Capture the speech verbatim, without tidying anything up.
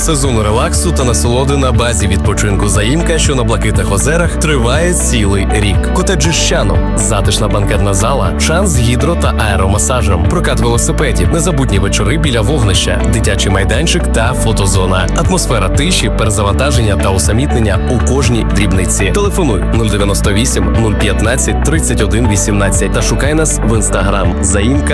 Сезон релаксу та насолоди на базі відпочинку «Заїмка», що на Блакитних озерах, триває цілий рік. Котеджі з чаном, затишна банкетна зала, чан з гідро та аеромасажем, прокат велосипедів, незабутні вечори біля вогнища, дитячий майданчик та фотозона, атмосфера тиші, перезавантаження та усамітнення у кожній дрібниці. Телефонуй нуль дев'яносто вісім нуль п'ятнадцять тридцять один вісімнадцять та шукай нас в інстаграм «Заїмка».